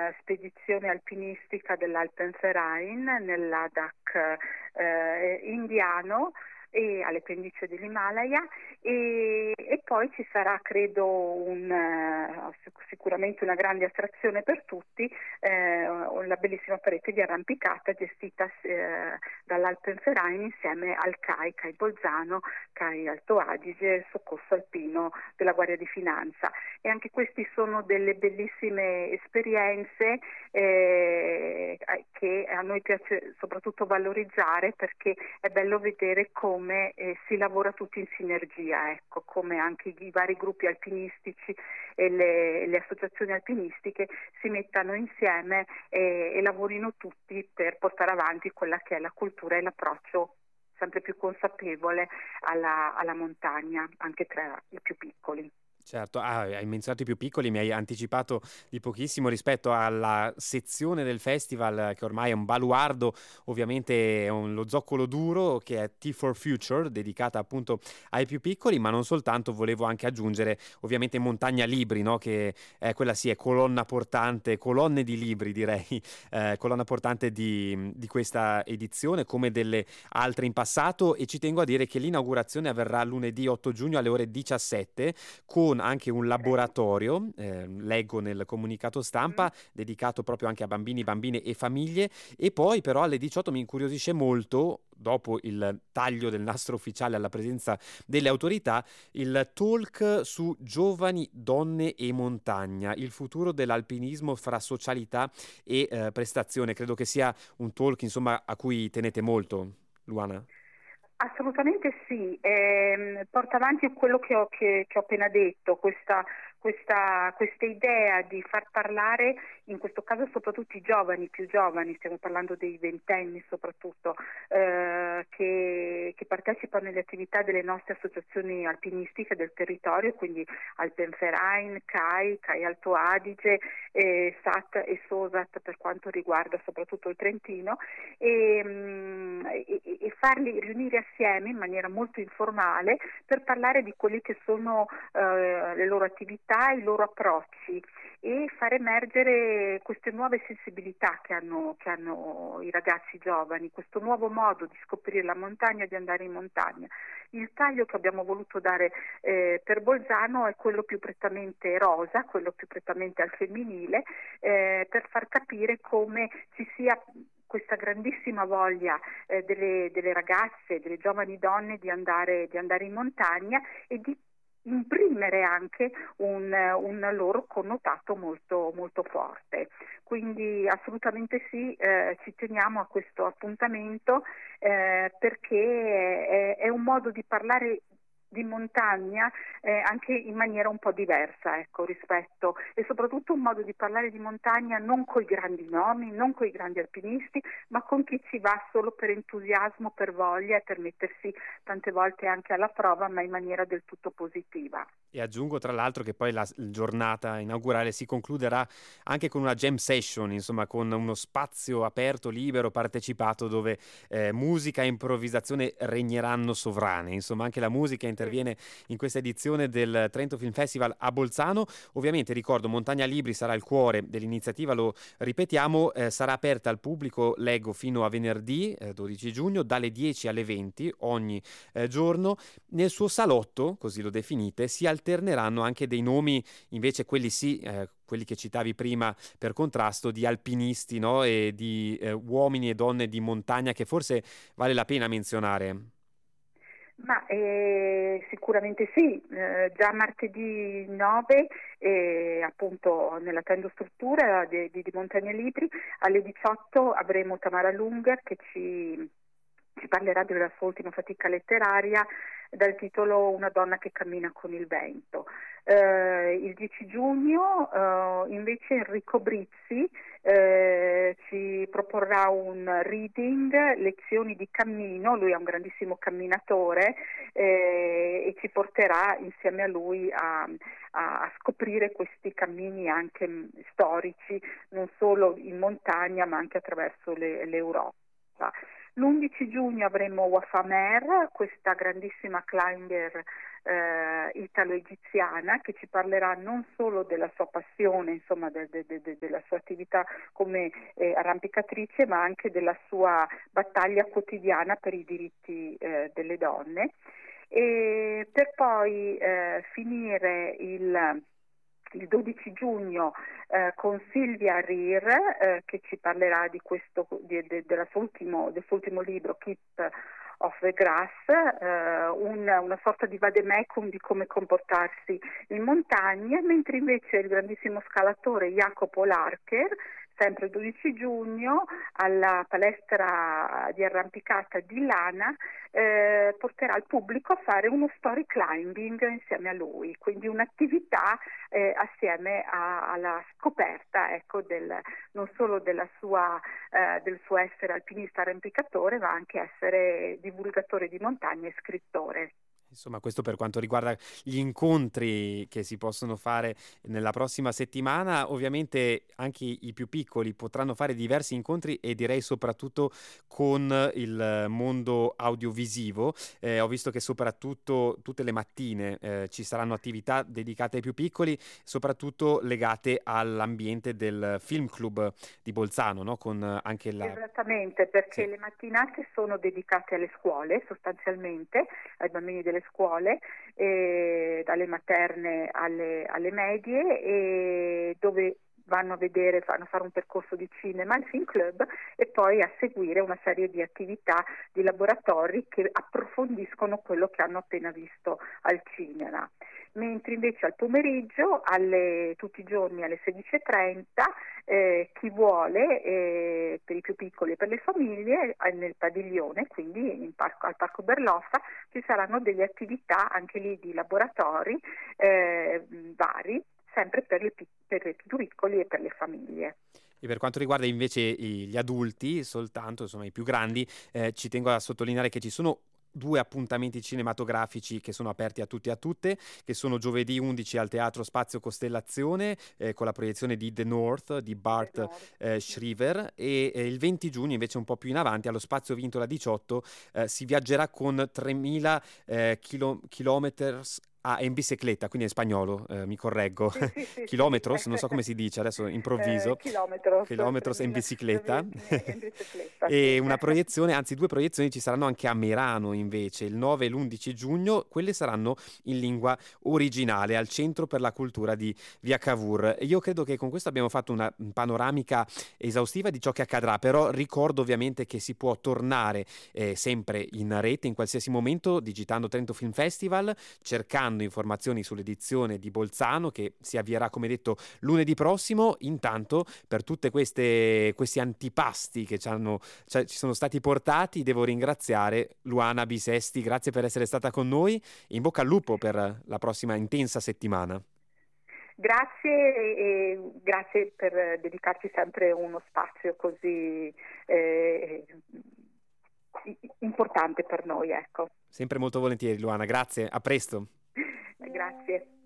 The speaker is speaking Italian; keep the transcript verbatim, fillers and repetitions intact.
uh, spedizione alpinistica dell'Alpenverein nell'Ladakh eh, indiano e alle pendici dell'Himalaya, e, e poi ci sarà, credo, un, uh, sicuramente una grande attrazione per tutti, eh, la bellissima parete di arrampicata gestita eh, dall'Alpenverein insieme al C A I, C A I Bolzano, C A I Alto Adige, Soccorso Alpino della Guardia di Finanza, e anche questi sono delle bellissime esperienze eh, che a noi piace soprattutto valorizzare, perché è bello vedere come come eh, si lavora tutti in sinergia, ecco, come anche i, i vari gruppi alpinistici e le, le associazioni alpinistiche si mettano insieme e, e lavorino tutti per portare avanti quella che è la cultura e l'approccio sempre più consapevole alla, alla montagna, anche tra i più piccoli. Certo, ah, hai menzionato i più piccoli, mi hai anticipato di pochissimo rispetto alla sezione del festival che ormai è un baluardo, ovviamente è un, lo zoccolo duro, che è Tea for Future, dedicata appunto ai più piccoli, ma non soltanto, volevo anche aggiungere ovviamente Montagna Libri, no? Che è quella sì, è colonna portante, colonne di libri direi, eh, colonna portante di, di questa edizione come delle altre in passato, e ci tengo a dire che l'inaugurazione avverrà lunedì otto giugno alle ore diciassette con anche un laboratorio, eh, leggo nel comunicato stampa, mm. dedicato proprio anche a bambini, bambine e famiglie. E poi però alle diciotto mi incuriosisce molto, dopo il taglio del nastro ufficiale alla presenza delle autorità, il talk su giovani, donne e montagna, il futuro dell'alpinismo fra socialità e eh, prestazione. Credo che sia un talk, insomma, a cui tenete molto, Luana. Assolutamente sì, eh, porta avanti quello che ho, che, che ho appena detto, questa, questa, questa idea di far parlare, in questo caso soprattutto i giovani, più giovani, stiamo parlando dei ventenni soprattutto, eh, che, che partecipano alle attività delle nostre associazioni alpinistiche del territorio, quindi Alpenverein, C A I, C A I Alto Adige, eh, S A T e SOSAT per quanto riguarda soprattutto il Trentino, e, mh, e, e farli riunire assieme in maniera molto informale per parlare di quelle che sono eh, le loro attività, i loro approcci, e far emergere queste nuove sensibilità che hanno, che hanno i ragazzi giovani, questo nuovo modo di scoprire la montagna, di andare in montagna. Il taglio che abbiamo voluto dare eh, per Bolzano è quello più prettamente rosa, quello più prettamente al femminile, eh, per far capire come ci sia questa grandissima voglia eh, delle, delle ragazze, delle giovani donne di andare, di andare in montagna e di imprimere anche un, un loro connotato molto, molto forte. Quindi assolutamente sì, eh, ci teniamo a questo appuntamento eh, perché è, è un modo di parlare di montagna eh, anche in maniera un po' diversa, ecco, rispetto, e soprattutto un modo di parlare di montagna non coi grandi nomi, non coi grandi alpinisti, ma con chi ci va solo per entusiasmo, per voglia e per mettersi tante volte anche alla prova, ma in maniera del tutto positiva. E aggiungo tra l'altro che poi la giornata inaugurale si concluderà anche con una jam session, insomma con uno spazio aperto, libero, partecipato, dove eh, musica e improvvisazione regneranno sovrane. Insomma anche la musica interviene in questa edizione del Trento Film Festival a Bolzano. Ovviamente ricordo, Montagna Libri sarà il cuore dell'iniziativa, lo ripetiamo, eh, sarà aperta al pubblico, leggo, fino a venerdì eh, dodici giugno dalle dieci alle venti ogni eh, giorno. Nel suo salotto, così lo definite, si alterneranno anche dei nomi, invece quelli sì, eh, quelli che citavi prima per contrasto, di alpinisti, no? E di eh, uomini e donne di montagna, che forse vale la pena menzionare. Ma eh, sicuramente sì, eh, già martedì nove eh, appunto nella tendostruttura di, di, di Montagna Libri alle diciotto avremo Tamara Lunger che ci, ci parlerà della sua ultima fatica letteraria dal titolo Una donna che cammina con il vento. Eh, il dieci giugno eh, invece Enrico Brizzi eh, ci proporrà un reading, lezioni di cammino, lui è un grandissimo camminatore eh, e ci porterà insieme a lui a, a, a scoprire questi cammini anche mh, storici, non solo in montagna ma anche attraverso le, l'Europa. L'undici giugno avremo Wafa Mer, questa grandissima climber eh, italo-egiziana, che ci parlerà non solo della sua passione, insomma de, de, de, della sua attività come eh, arrampicatrice, ma anche della sua battaglia quotidiana per i diritti eh, delle donne, e per poi eh, finire il il dodici giugno eh, con Sylvia Rhir, eh, che ci parlerà di questo, di, de, della suo ultimo, del suo ultimo libro, Keep of the Grass, eh, un, una sorta di vademecum di come comportarsi in montagna, mentre invece il grandissimo scalatore Jacopo Larcher, sempre il dodici giugno, alla palestra di arrampicata di Lana, eh, porterà il pubblico a fare uno story climbing insieme a lui, quindi un'attività eh, assieme a, alla scoperta, ecco, del, non solo della sua, eh, del suo essere alpinista arrampicatore, ma anche essere divulgatore di montagna e scrittore. Insomma, questo per quanto riguarda gli incontri che si possono fare nella prossima settimana. Ovviamente anche i più piccoli potranno fare diversi incontri e direi soprattutto con il mondo audiovisivo. Eh, ho visto che soprattutto tutte le mattine eh, ci saranno attività dedicate ai più piccoli, soprattutto legate all'ambiente del Film Club di Bolzano, no? Con anche la... Esattamente, perché Sì. le mattinate sono dedicate alle scuole, sostanzialmente, ai bambini delle scuole, eh, dalle materne alle, alle medie, e dove vanno a vedere, vanno a fare un percorso di cinema al Film Club e poi a seguire una serie di attività, di laboratori che approfondiscono quello che hanno appena visto al cinema. Mentre invece al pomeriggio, alle, tutti i giorni alle sedici e trenta, eh, chi vuole, eh, per i più piccoli e per le famiglie, eh, nel padiglione, quindi in parco, al Parco Berloffa, ci saranno delle attività anche lì di laboratori eh, vari, sempre per, le, per i più piccoli e per le famiglie. E per quanto riguarda invece i- gli adulti, soltanto insomma i più grandi, eh, ci tengo a sottolineare che ci sono due appuntamenti cinematografici che sono aperti a tutti e a tutte, che sono giovedì undici al Teatro Spazio Costellazione eh, con la proiezione di The North di Bart eh, Shriver, e eh, il venti giugno invece un po' più in avanti allo Spazio Vintola diciotto eh, si viaggerà con tremila eh, chilo- chilometers Ah, è in bicicletta, quindi è in spagnolo, eh, mi correggo. Sì, sì, sì, Kilometros, non sì. so come si dice, adesso Eh, improvviso. chilometros, Chilometros è in tremila, bicicletta. in bicicletta, E sì. una proiezione, anzi due proiezioni ci saranno anche a Merano invece, il nove e l'undici giugno. Quelle saranno in lingua originale al Centro per la Cultura di Via Cavour. Io credo che con questo abbiamo fatto una panoramica esaustiva di ciò che accadrà, però ricordo ovviamente che si può tornare eh, sempre in rete in qualsiasi momento digitando Trento Film Festival, cercando informazioni sull'edizione di Bolzano che si avvierà come detto lunedì prossimo. Intanto per tutte queste questi antipasti che ci, hanno, cioè, ci sono stati portati devo ringraziare Luana Bisesti, grazie per essere stata con noi, in bocca al lupo per la prossima intensa settimana. Grazie e grazie per dedicarci sempre uno spazio così eh, importante per noi, ecco. Sempre molto volentieri Luana, grazie, a presto. Grazie.